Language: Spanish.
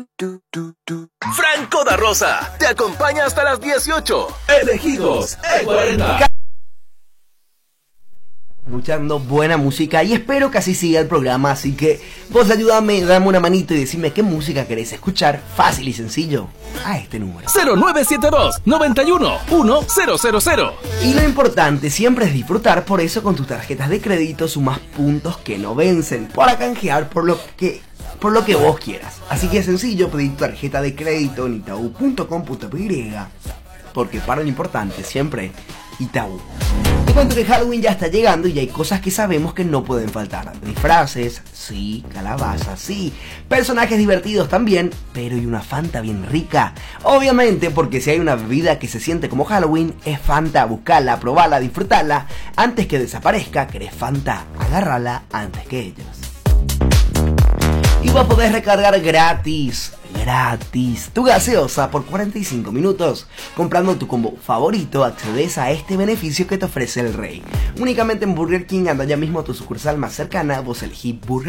Franco da Rosa te acompaña hasta las 18. Elegidos E40. Escuchando buena música y espero que así siga el programa, así que vos ayúdame, dame una manito y decime qué música querés escuchar, fácil y sencillo, a este número 0972 91 1000. Y lo importante siempre es disfrutar, por eso con tus tarjetas de crédito sumas puntos que no vencen para canjear por lo que vos quieras. Así que es sencillo pedir tu tarjeta de crédito en itaú.com.py, porque para lo importante siempre Itaú. Te cuento que Halloween ya está llegando y hay cosas que sabemos que no pueden faltar. Disfraces, sí, calabazas, sí, personajes divertidos también, pero y una Fanta bien rica. Obviamente, porque si hay una bebida que se siente como Halloween, es Fanta. Buscala, probala, disfrutala. Antes que desaparezca, querés Fanta, agárrala antes que ellos. Y vos podés recargar gratis tu gaseosa por 45 minutos. Comprando tu combo favorito, accedes a este beneficio que te ofrece el Rey. Únicamente en Burger King. Anda ya mismo a tu sucursal más cercana, vos elegí Burger